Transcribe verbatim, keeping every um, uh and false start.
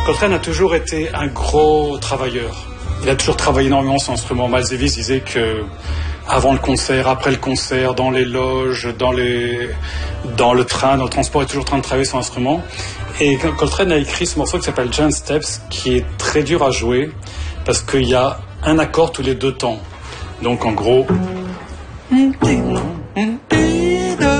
Coltrane a toujours été un gros travailleur. Il a toujours travaillé énormément son instrument. Miles Davis disait que avant le concert, après le concert, dans les loges, dans, les, dans le train, dans le transport, il est toujours en train de travailler son instrument. Et Coltrane a écrit ce morceau qui s'appelle Giant Steps, qui est très dur à jouer parce qu'il y a un accord tous les deux temps. Donc en gros...